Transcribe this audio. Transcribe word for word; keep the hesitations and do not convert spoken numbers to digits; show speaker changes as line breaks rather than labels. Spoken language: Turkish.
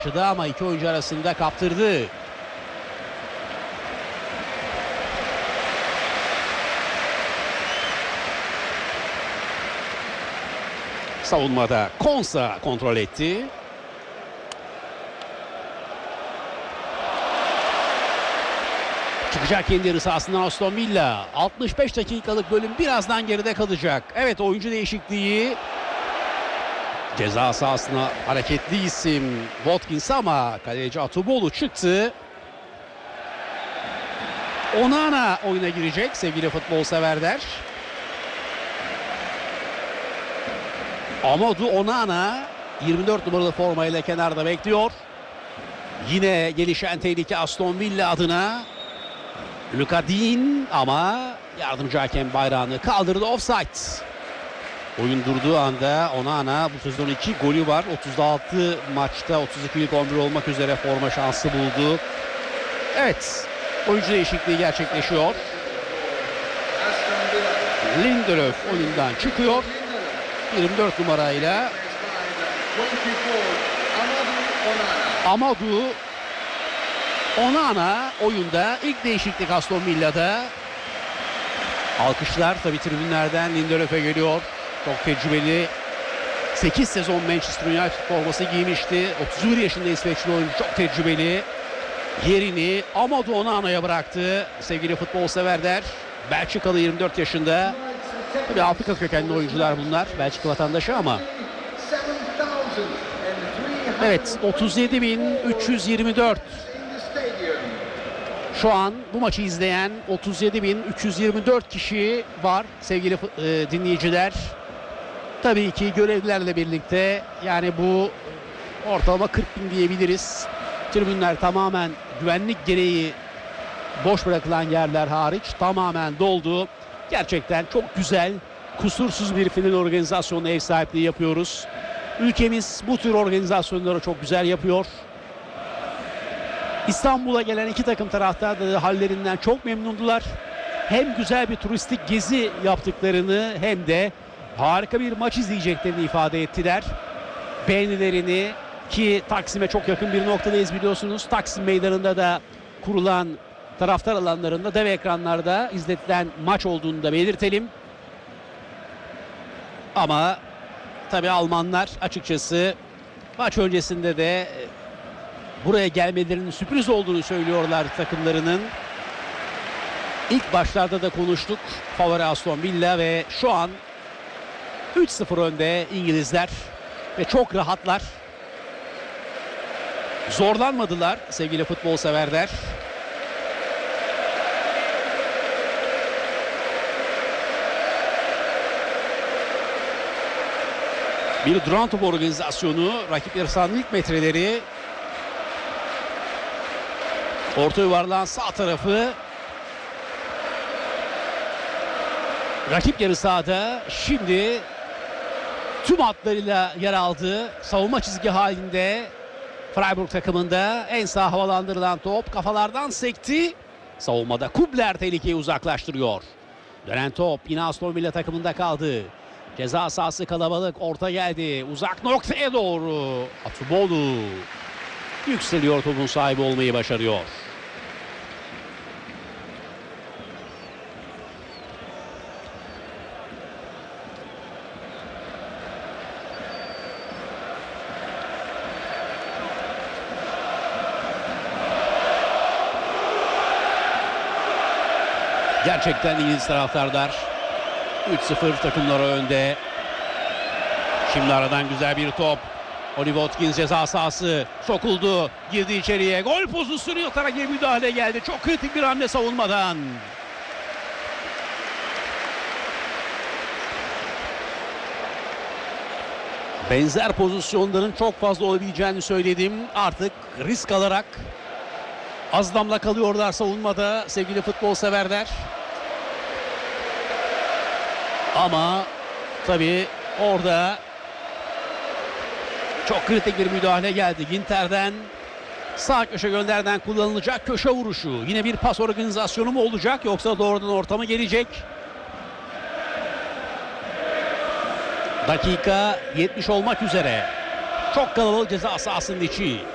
Ama iki oyuncu arasında kaptırdı. Savunmada Konsa kontrol etti. Çıkacak kendi yarı sahasından Aston Villa. altmış beş dakikalık bölüm birazdan geride kalacak. Evet, oyuncu değişikliği. Ceza sahasına hareketli isim Watkins ama kaleci Atubolu çıktı. Onana oyuna girecek sevgili futbol severler. Amadou Onana yirmi dört numaralı formayla kenarda bekliyor. Yine gelişen tehlike Aston Villa adına. Luka Dean ama yardımcı hakem bayrağını kaldırdı, offside. Oyun durduğu anda Onana bu sezon iki golü var. otuz altı maçta otuz ikilik on bir olmak üzere forma şansı buldu. Evet, oyuncu değişikliği gerçekleşiyor. Lindelöf oyundan çıkıyor. yirmi dört numarayla Amadou Onana oyunda. İlk değişiklik Aston Villa'da. Alkışlar tabii tribünlerden Lindelöf'e geliyor. Çok tecrübeli. sekiz sezon Manchester United forması giymişti. otuz bir yaşında İsveçli oyuncu, çok tecrübeli. Yerini Amadou Onana'ya bıraktı sevgili futbol severler. Belçikalı, yirmi dört yaşında. Tabii Afrika kökenli oyuncular bunlar. Belçika vatandaşı ama. Evet, otuz yedi bin üç yüz yirmi dört. Şu an bu maçı izleyen otuz yedi bin üç yüz yirmi dört kişi var sevgili e, dinleyiciler. Tabii ki görevlilerle birlikte, yani bu ortalama kırk bin diyebiliriz. Tribünler tamamen güvenlik gereği boş bırakılan yerler hariç tamamen doldu. Gerçekten çok güzel, kusursuz bir final organizasyonu ev sahipliği yapıyoruz. Ülkemiz bu tür organizasyonları çok güzel yapıyor. İstanbul'a gelen iki takım taraftar da hallerinden çok memnundular. Hem güzel bir turistik gezi yaptıklarını hem de harika bir maç izleyeceklerini ifade ettiler. Beğenilerini, ki Taksim'e çok yakın bir noktadayız biliyorsunuz. Taksim Meydanı'nda da kurulan taraftar alanlarında dev ekranlarda izletilen maç olduğunu da belirtelim. Ama tabii Almanlar açıkçası maç öncesinde de buraya gelmelerinin sürpriz olduğunu söylüyorlar takımlarının. İlk başlarda da konuştuk. Favori Aston Villa ve şu an üç sıfır önde İngilizler ve çok rahatlar. Zorlanmadılar sevgili futbol severler. Bir duran top organizasyonu, rakip yarı sahanın ilk metreleri. Orta yuvarlağın sağ tarafı. Rakip yarı sahada şimdi tüm hatlarıyla yer aldı. Savunma çizgi halinde Freiburg takımında en sağ havalandırılan top kafalardan sekti. Savunmada Kubler tehlikeyi uzaklaştırıyor. Dönen top yine Aston Villa takımında kaldı. Ceza sahası kalabalık, orta geldi. Uzak noktaya doğru Atubolu yükseliyor, topun sahibi olmayı başarıyor. Gerçekten İngiliz taraftarlar üç sıfır takımları önde. Şimdi aradan güzel bir top. Oliver Watkins ceza sahası sokuldu. Girdi içeriye. Gol pozisyonu yatarak bir müdahale geldi. Çok kritik bir hamle savunmadan. Benzer pozisyonların çok fazla olabileceğini söyledim. Artık risk alarak az damla kalıyorlar savunmada sevgili futbol severler. Ama tabii orada çok kritik bir müdahale geldi. Ginter'den sağ köşe gönderden kullanılacak köşe vuruşu. Yine bir pas organizasyonu mu olacak yoksa doğrudan orta mı gelecek? Dakika yetmiş olmak üzere. Çok kalabalık ceza sahasının içi.